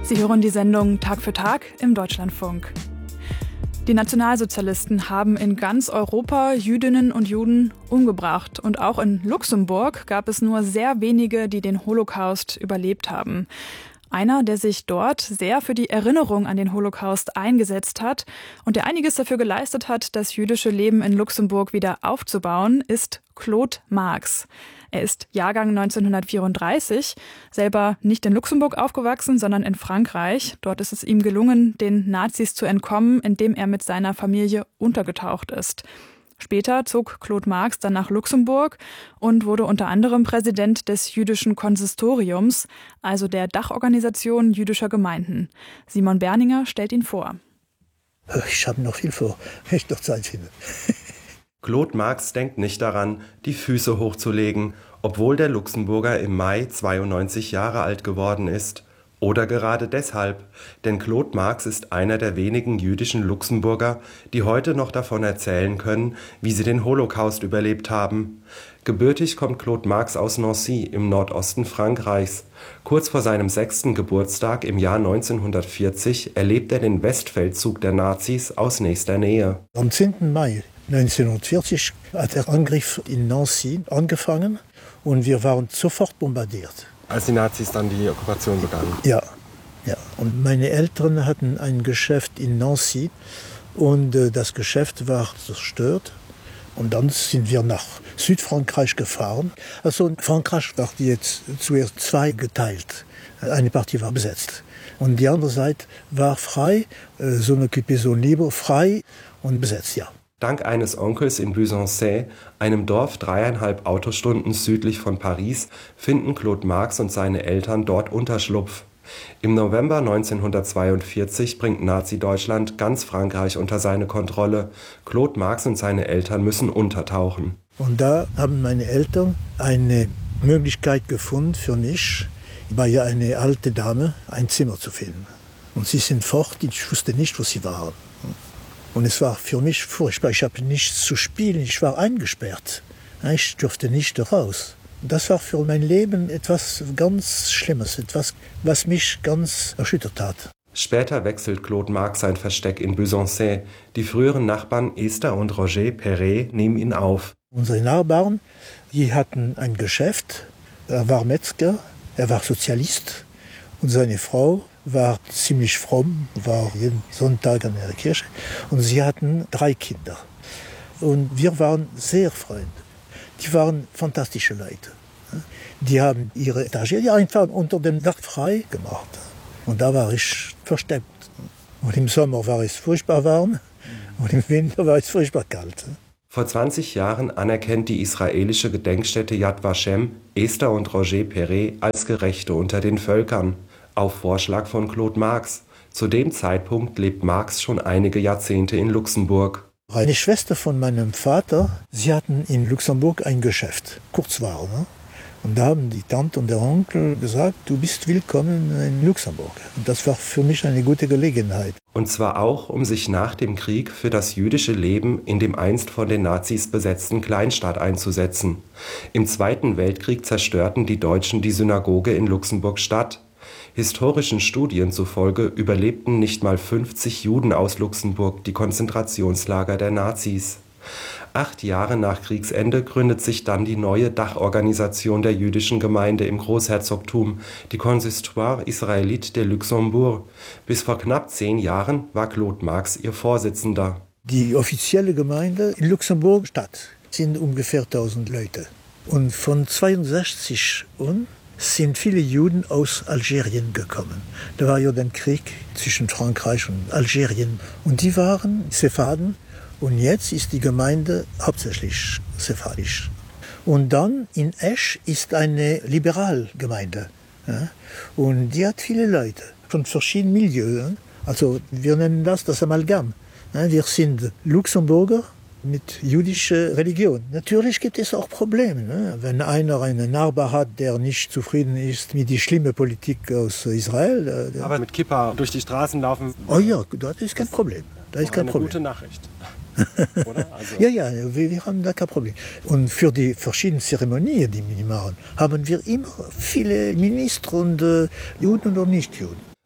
Sie hören die Sendung Tag für Tag im Deutschlandfunk. Die Nationalsozialisten haben in ganz Europa Jüdinnen und Juden umgebracht. Und auch in Luxemburg gab es nur sehr wenige, die den Holocaust überlebt haben. Einer, der sich dort sehr für die Erinnerung an den Holocaust eingesetzt hat und der einiges dafür geleistet hat, das jüdische Leben in Luxemburg wieder aufzubauen, ist Claude Marx. Er ist Jahrgang 1934, selber nicht in Luxemburg aufgewachsen, sondern in Frankreich. Dort ist es ihm gelungen, den Nazis zu entkommen, indem er mit seiner Familie untergetaucht ist. Später zog Claude Marx dann nach Luxemburg und wurde unter anderem Präsident des jüdischen Konsistoriums, also der Dachorganisation jüdischer Gemeinden. Simon Berninger stellt ihn vor. Ich habe noch viel vor, wenn ich noch Zeit finde. Claude Marx denkt nicht daran, die Füße hochzulegen, obwohl der Luxemburger im Mai 92 Jahre alt geworden ist. Oder gerade deshalb, denn Claude Marx ist einer der wenigen jüdischen Luxemburger, die heute noch davon erzählen können, wie sie den Holocaust überlebt haben. Gebürtig kommt Claude Marx aus Nancy im Nordosten Frankreichs. Kurz vor seinem 6. Geburtstag im Jahr 1940 erlebt er den Westfeldzug der Nazis aus nächster Nähe. Am 10. Mai 1940 hat der Angriff in Nancy angefangen und wir waren sofort bombardiert. Als die Nazis dann die Okkupation begannen? Ja. Und meine Eltern hatten ein Geschäft in Nancy und das Geschäft war zerstört. Und dann sind wir nach Südfrankreich gefahren. Also Frankreich war jetzt zuerst zweigeteilt. Eine Partie war besetzt und die andere Seite war frei, zone occupée, zone libre, frei und besetzt, ja. Dank eines Onkels in Busançais, einem Dorf 3,5 Autostunden südlich von Paris, finden Claude Marx und seine Eltern dort Unterschlupf. Im November 1942 bringt Nazi-Deutschland ganz Frankreich unter seine Kontrolle. Claude Marx und seine Eltern müssen untertauchen. Und da haben meine Eltern eine Möglichkeit gefunden für mich, bei einer alten Dame ein Zimmer zu finden. Und sie sind fort, ich wusste nicht, wo sie waren. Und es war für mich furchtbar. Ich habe nichts zu spielen, ich war eingesperrt. Ich durfte nicht raus. Das war für mein Leben etwas ganz Schlimmes, etwas, was mich ganz erschüttert hat. Später wechselt Claude Marx sein Versteck in Busançais. Die früheren Nachbarn Esther und Roger Perret nehmen ihn auf. Unsere Nachbarn, die hatten ein Geschäft. Er war Metzger, er war Sozialist und seine Frau war ziemlich fromm, war jeden Sonntag in der Kirche. Und sie hatten 3 Kinder. Und wir waren sehr Freunde. Die waren fantastische Leute. Die haben ihre Etage einfach unter dem Dach frei gemacht. Und da war ich versteckt. Und im Sommer war es furchtbar warm und im Winter war es furchtbar kalt. Vor 20 Jahren anerkennt die israelische Gedenkstätte Yad Vashem Esther und Roger Perret als Gerechte unter den Völkern. Auf Vorschlag von Claude Marx. Zu dem Zeitpunkt lebt Marx schon einige Jahrzehnte in Luxemburg. Eine Schwester von meinem Vater, sie hatten in Luxemburg ein Geschäft, Kurzware. Ne? Und da haben die Tante und der Onkel gesagt, du bist willkommen in Luxemburg. Und das war für mich eine gute Gelegenheit. Und zwar auch, um sich nach dem Krieg für das jüdische Leben in dem einst von den Nazis besetzten Kleinstaat einzusetzen. Im Zweiten Weltkrieg zerstörten die Deutschen die Synagoge in Luxemburg-Stadt. Historischen Studien zufolge überlebten nicht mal 50 Juden aus Luxemburg die Konzentrationslager der Nazis. 8 Jahre nach Kriegsende gründet sich dann die neue Dachorganisation der jüdischen Gemeinde im Großherzogtum, die Consistoire Israélite de Luxembourg. Bis vor knapp 10 Jahren war Claude Marx ihr Vorsitzender. Die offizielle Gemeinde in Luxemburg-Stadt sind ungefähr 1000 Leute. Und von 1962 an sind viele Juden aus Algerien gekommen. Da war ja der Krieg zwischen Frankreich und Algerien. Und die waren Sepharden. Und jetzt ist die Gemeinde hauptsächlich sephardisch. Und dann in Esch ist eine Liberalgemeinde. Ja? Und die hat viele Leute von verschiedenen Milieus. Also wir nennen das Amalgam. Ja? Wir sind Luxemburger mit jüdischer Religion. Natürlich gibt es auch Probleme. Ne? Wenn einer einen Nachbar hat, der nicht zufrieden ist mit der schlimmen Politik aus Israel. Aber mit Kippa durch die Straßen laufen. Oh ja, das ist kein Problem. Das ist kein Problem. Gute Nachricht. Oder? Also Ja, wir haben da kein Problem. Und für die verschiedenen Zeremonien, die wir machen, haben wir immer viele Minister und Juden oder Nicht-Juden.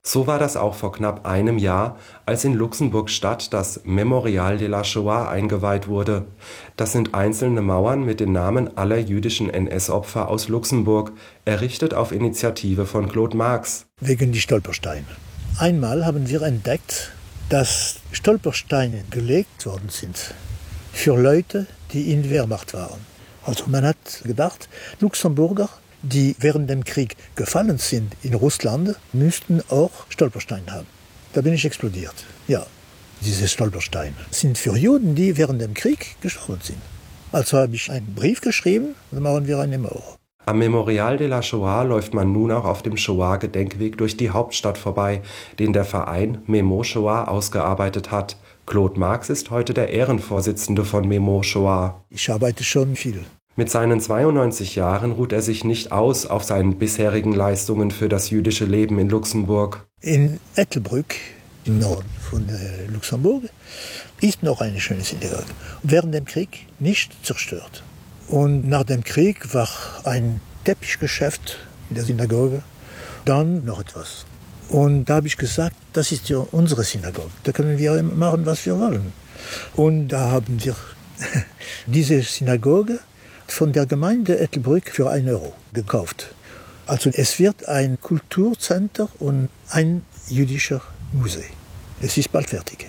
So war das auch vor knapp einem Jahr, als in Luxemburg-Stadt das Memorial de la Shoah eingeweiht wurde. Das sind einzelne Mauern mit den Namen aller jüdischen NS-Opfer aus Luxemburg, errichtet auf Initiative von Claude Marx. Wegen die Stolpersteine. Einmal haben wir entdeckt, dass Stolpersteine gelegt worden sind für Leute, die in der Wehrmacht waren. Also man hat gedacht, Luxemburger, die während dem Krieg gefallen sind in Russland, müssten auch Stolpersteine haben. Da bin ich explodiert. Ja, diese Stolpersteine sind für Juden, die während dem Krieg gestorben sind. Also habe ich einen Brief geschrieben, dann machen wir eine Mauer. Am Memorial de la Shoah läuft man nun auch auf dem Shoah-Gedenkweg durch die Hauptstadt vorbei, den der Verein Memo Shoah ausgearbeitet hat. Claude Marx ist heute der Ehrenvorsitzende von Memo Shoah. Ich arbeite schon viel. Mit seinen 92 Jahren ruht er sich nicht aus auf seinen bisherigen Leistungen für das jüdische Leben in Luxemburg. In Ettelbrück, im Norden von Luxemburg, ist noch eine schöne Synagoge. Während dem Krieg nicht zerstört. Und nach dem Krieg war ein Teppichgeschäft in der Synagoge. Dann noch etwas. Und da habe ich gesagt, das ist ja unsere Synagoge. Da können wir machen, was wir wollen. Und da haben wir diese Synagoge von der Gemeinde Ettelbrück für 1 Euro gekauft. Also es wird ein Kulturcenter und ein jüdischer Museum. Es ist bald fertig.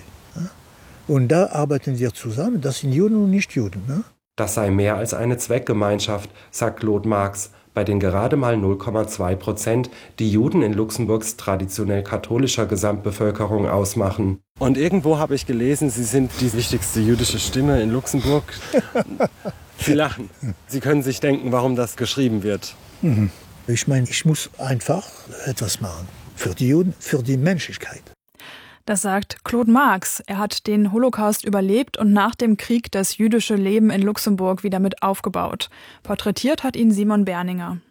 Und da arbeiten wir zusammen, das sind Juden und Nicht-Juden. Das sei mehr als eine Zweckgemeinschaft, sagt Claude Marx, bei den gerade mal 0,2%, die Juden in Luxemburgs traditionell katholischer Gesamtbevölkerung ausmachen. Und irgendwo habe ich gelesen, Sie sind die wichtigste jüdische Stimme in Luxemburg. Sie lachen. Sie können sich denken, warum das geschrieben wird. Ich meine, ich muss einfach etwas machen. Für die Juden, für die Menschlichkeit. Das sagt Claude Marx. Er hat den Holocaust überlebt und nach dem Krieg das jüdische Leben in Luxemburg wieder mit aufgebaut. Porträtiert hat ihn Simon Berninger.